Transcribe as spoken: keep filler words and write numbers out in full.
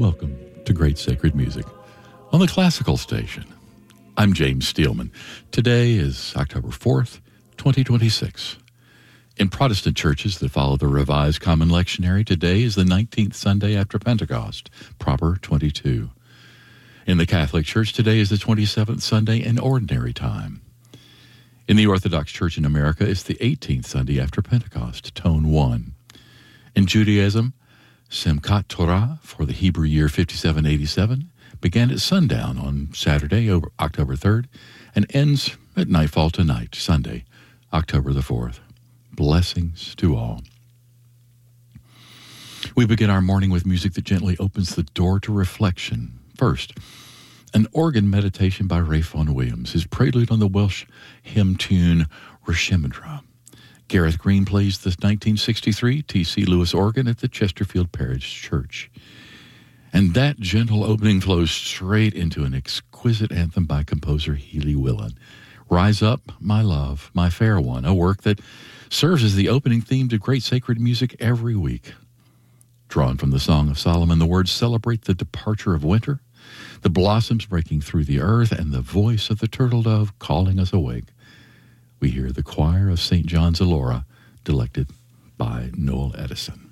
Welcome to Great Sacred Music on the Classical Station. I'm James Steelman. Today is October fourth, twenty twenty-six. In Protestant churches that follow the Revised Common Lectionary, today is the nineteenth Sunday after Pentecost, proper twenty-two. In the Catholic Church, today is the twenty-seventh Sunday in Ordinary Time. In the Orthodox Church in America, it's the eighteenth Sunday after Pentecost, tone one. In Judaism, Simchat Torah for the Hebrew year fifty-seven eighty-seven began at sundown on Saturday, October third, and ends at nightfall tonight, Sunday, October the fourth. Blessings to all. We begin our morning with music that gently opens the door to reflection. First, an organ meditation by Ralph Vaughan Williams, his prelude on the Welsh hymn tune Rheshymdra. Gareth Green plays the nineteen sixty-three T C Lewis organ at the Chesterfield Parish Church. And that gentle opening flows straight into an exquisite anthem by composer Healy Willan. Rise Up, My Love, My Fair One, a work that serves as the opening theme to Great Sacred Music every week. Drawn from the Song of Solomon, the words celebrate the departure of winter, the blossoms breaking through the earth, and the voice of the turtle dove calling us awake. We hear the choir of Saint John's Alora, directed by Noel Edison.